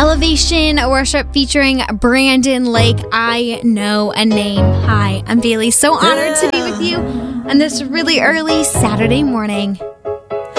Elevation Worship featuring Brandon Lake, I Know a Name. Hi, I'm Bailey. So honored to be with you on this really early Saturday morning.